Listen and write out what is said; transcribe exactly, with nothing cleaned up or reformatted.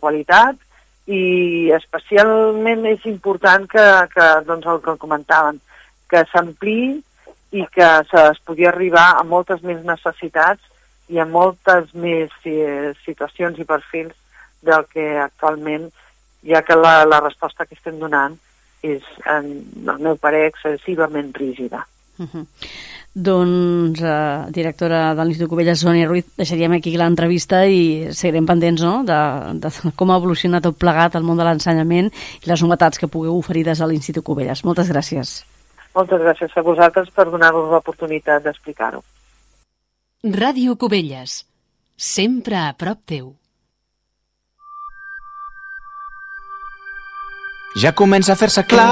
qualitat, i especialment és important que, que doncs el que comentaven, que s'ampliï i que es pugui arribar a moltes més necessitats i a moltes més eh, situacions i perfils del que actualment, ja que la, la resposta que estem donant és, en el meu parer, excessivament rígida. Uh-huh. Doncs, eh, directora de l'Institut Cubelles, Sònia Ruiz, deixaríem aquí l'entrevista i seguirem pendents, no?, de, de com ha evolucionat tot plegat el món de l'ensenyament i les novetats que pugueu oferir des de l'Institut Cubelles. Moltes gràcies. Moltes gràcies a vosaltres per donar-vos l'oportunitat d'explicar-ho. Ràdio Cubelles, sempre a prop teu. Ja comença a fer-se clar